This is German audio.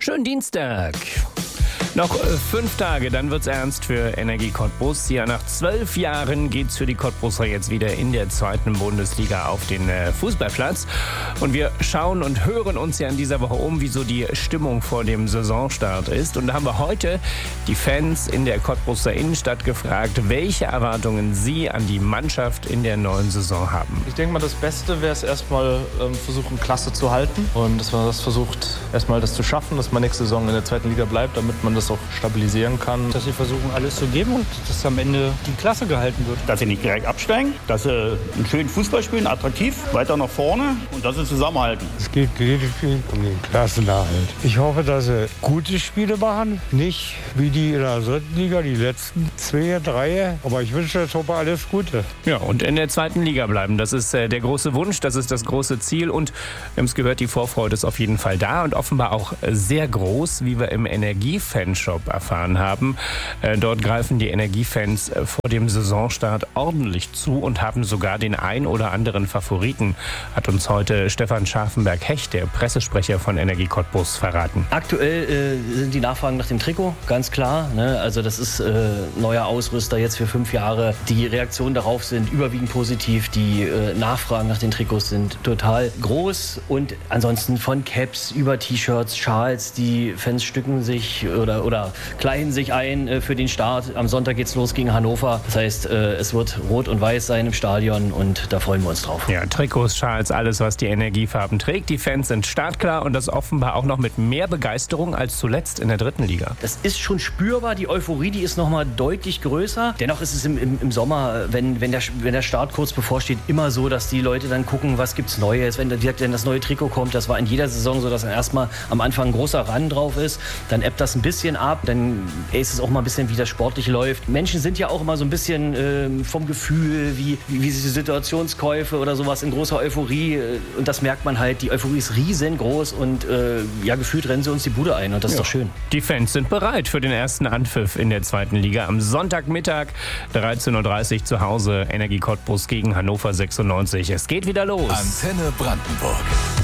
Schönen Dienstag. Noch 5 Tage, dann wird's ernst für Energie Cottbus. Ja, nach 12 Jahren geht's für die Cottbuser jetzt wieder in der 2. Bundesliga auf den Fußballplatz. Und wir schauen und hören uns ja in dieser Woche um, wie so die Stimmung vor dem Saisonstart ist. Und da haben wir heute die Fans in der Cottbuser Innenstadt gefragt, welche Erwartungen sie an die Mannschaft in der neuen Saison haben. Ich denke mal, das Beste wäre es erstmal versuchen, Klasse zu halten. Und dass man das versucht, erstmal das zu schaffen, dass man nächste Saison in der 2. Liga bleibt, damit man das auch stabilisieren kann. Dass sie versuchen, alles zu geben und dass am Ende die Klasse gehalten wird. Dass sie nicht direkt absteigen, dass sie einen schönen Fußball spielen, attraktiv, weiter nach vorne und dass sie zusammenhalten. Es geht lediglich um den Klassenerhalt. Ich hoffe, dass sie gute Spiele machen, nicht wie die in der 3. Liga, die letzten 2, 3. Aber ich wünsche der Truppe alles Gute. Ja, und in der 2. Liga bleiben, das ist der große Wunsch, das ist das große Ziel. Und wir haben es gehört, die Vorfreude ist auf jeden Fall da und offenbar auch sehr groß, wie wir im Energiefanshop erfahren haben. Dort greifen die Energiefans vor dem Saisonstart ordentlich zu und haben sogar den ein oder anderen Favoriten, hat uns heute Stefan Scharfenberg-Hecht, der Pressesprecher von Energie Cottbus, verraten. Aktuell sind die Nachfragen nach dem Trikot, ganz klar. Ne? Also das ist neuer Ausrüster jetzt für 5 Jahre. Die Reaktionen darauf sind überwiegend positiv. Die Nachfragen nach den Trikots sind total groß. Und ansonsten von Caps über T-Shirts, Schals, die Fans stücken sich oder kleiden sich ein für den Start. Am Sonntag geht's los gegen Hannover. Das heißt, es wird rot und weiß sein im Stadion und da freuen wir uns drauf. Ja, Trikots, Schals, alles, was die Energiefarben trägt. Die Fans sind startklar und das offenbar auch noch mit mehr Begeisterung als zuletzt in der 3. Liga. Das ist schon spürbar. Die Euphorie, die ist noch mal deutlich größer. Dennoch ist es im Sommer, wenn der Start kurz bevorsteht, immer so, dass die Leute dann gucken, was gibt's Neues. Wenn das neue Trikot kommt, das war in jeder Saison so, dass dann erstmal am Anfang ein großer Run drauf ist. Dann ebbt das ein bisschen ab. Dann ist es auch mal ein bisschen, wie das sportlich läuft. Menschen sind ja auch immer so ein bisschen vom Gefühl, wie diese Situationskäufe oder sowas in großer Euphorie. Und das merkt man halt. Die Euphorie ist riesengroß und gefühlt rennen sie uns die Bude ein. Und das ist doch schön. Die Fans sind bereit für den ersten Anpfiff in der 2. Liga. Am Sonntagmittag 13:30 Uhr zu Hause. Energie Cottbus gegen Hannover 96. Es geht wieder los. Antenne Brandenburg.